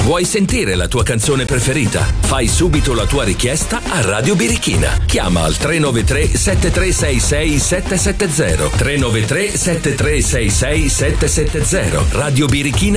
Vuoi sentire la tua canzone preferita? Fai subito la tua richiesta a Radio Birichina. Chiama al 393 7366 770. 393 7366 770. Radio Birichina